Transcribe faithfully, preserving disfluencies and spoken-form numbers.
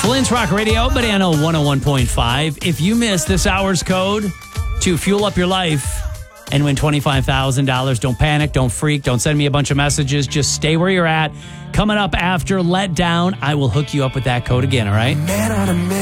Flint's Rock Radio, Banana one oh one point five. If you missed this hour's code to fuel up your life and win twenty-five thousand dollars, don't panic, don't freak, don't send me a bunch of messages. Just stay where you're at. Coming up after Let Down, I will hook you up with that code again, all right? Man on a